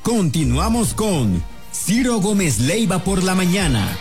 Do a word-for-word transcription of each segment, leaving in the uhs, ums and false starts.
Continuamos con Ciro Gómez Leiva por la mañana.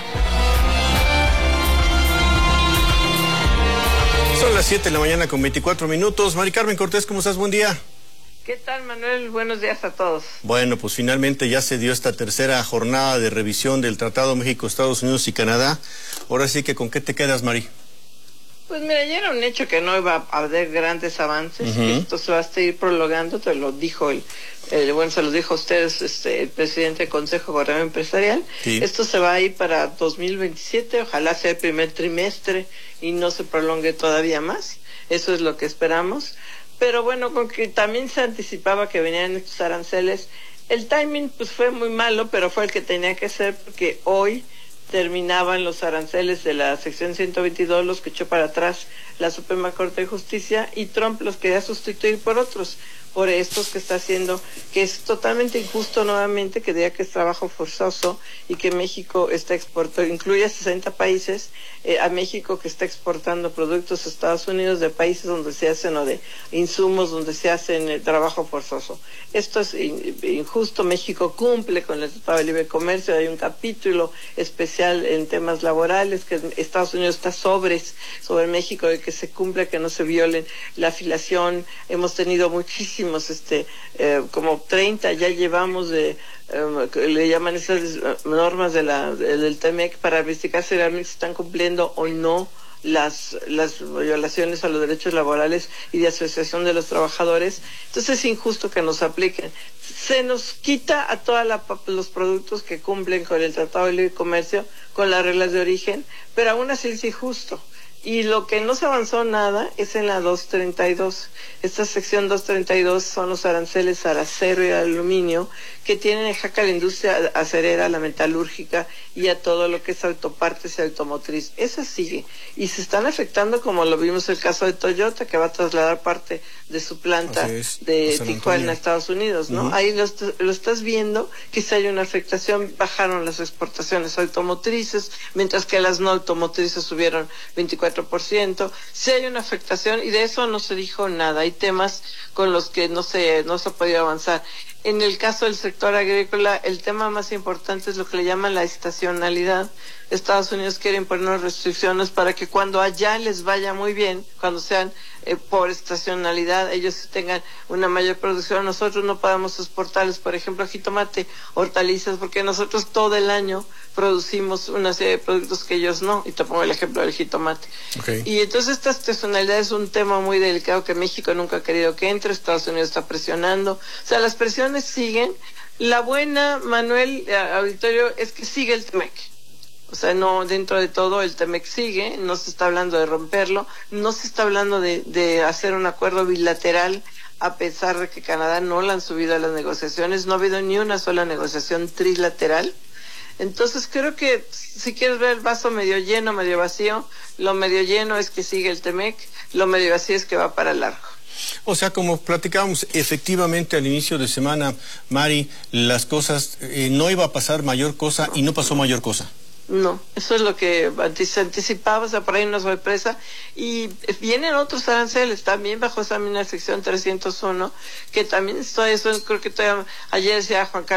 Son las siete de la mañana con veinticuatro minutos. Mari Carmen Cortés, ¿cómo estás? Buen día. ¿Qué tal, Manuel? Buenos días a todos. Bueno, pues finalmente ya se dio esta tercera jornada de revisión del Tratado México, Estados Unidos y Canadá. Ahora sí que, ¿con qué te quedas, Mari? Pues mira, ya era un hecho que no iba a haber grandes avances, Uh-huh. que esto se va a seguir prolongando, te lo dijo el, el bueno, se lo dijo a ustedes este, el presidente del Consejo Gobernamental Empresarial. Sí. Esto se va a ir para dos mil veintisiete, ojalá sea el primer trimestre y no se prolongue todavía más. Eso es lo que esperamos. Pero bueno, con que también se anticipaba que venían estos aranceles, el timing pues fue muy malo, pero fue el que tenía que ser, porque hoy terminaban los aranceles de la sección ciento veintidós, los que echó para atrás la Suprema Corte de Justicia, y Trump los quería sustituir por otros, por estos que está haciendo, que es totalmente injusto nuevamente, que diga que es trabajo forzoso y que México está exportando, incluye a sesenta países, eh, a México que está exportando productos a Estados Unidos de países donde se hacen, o de insumos donde se hacen el trabajo forzoso. Esto es in, injusto. México cumple con el Tratado de Libre Comercio, hay un capítulo especial en temas laborales, que Estados Unidos está sobre, sobre México, de que se cumpla, que no se violen la afiliación. Hemos tenido muchísimos, este, eh, como treinta ya llevamos de, eh, le llaman esas normas de la, de, del T M E C para verificar si realmente se están cumpliendo o no las las violaciones a los derechos laborales y de asociación de los trabajadores. Entonces es injusto que nos apliquen. Se nos quita a todos los productos que cumplen con el Tratado de Libre Comercio, con las reglas de origen, pero aún así es injusto. Y lo que no se avanzó nada es en la doscientos treinta y dos. Esta sección doscientos treinta y dos son los aranceles al acero y al aluminio, que tienen en jaque a la industria acerera, la metalúrgica y a todo lo que es autopartes y automotriz. Esa sigue. Y se están afectando, como lo vimos en el caso de Toyota, que va a trasladar parte de su planta de Tijuana a Estados Unidos, ¿no? Uh-huh. Ahí lo, lo estás viendo, que si hay una afectación, bajaron las exportaciones automotrices, mientras que las no automotrices subieron veinticuatro por ciento. Sí hay una afectación, y de eso no se dijo nada. Hay temas con los que no se, no se ha podido avanzar. En el caso del sector agrícola, el tema más importante es lo que le llaman la estacionalidad. Estados Unidos quiere imponer restricciones para que cuando allá les vaya muy bien, cuando sean eh, por estacionalidad, ellos tengan una mayor producción. Nosotros no podemos exportarles, por ejemplo, jitomate, hortalizas, porque nosotros todo el año producimos una serie de productos que ellos no, y te pongo el ejemplo del jitomate. Okay. Y entonces esta estacionalidad es un tema muy delicado que México nunca ha querido que entre, Estados Unidos está presionando. O sea, las presiones siguen. La buena, Manuel, auditorio, es que sigue el T M E C. O sea, no, dentro de todo el T M E C sigue, no se está hablando de romperlo, no se está hablando de, de hacer un acuerdo bilateral, a pesar de que Canadá no la han subido a las negociaciones, no ha habido ni una sola negociación trilateral. Entonces creo que si quieres ver el vaso medio lleno, medio vacío, lo medio lleno es que sigue el T M E C, lo medio vacío es que va para largo. O sea, como platicábamos efectivamente al inicio de semana, Mari, las cosas, eh, no iba a pasar mayor cosa y no pasó mayor cosa. No, eso es lo que se anticipaba, o sea, por ahí una sorpresa. Y vienen otros aranceles también bajo esa misma sección trescientos uno, que también estoy, eso creo que todavía, ayer decía Juan Carlos